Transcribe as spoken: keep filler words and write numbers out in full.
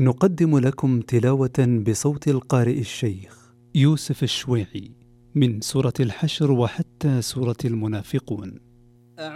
نقدم لكم تلاوة بصوت القارئ الشيخ يوسف الشويعي من سورة الحشر وحتى سورة المنافقون.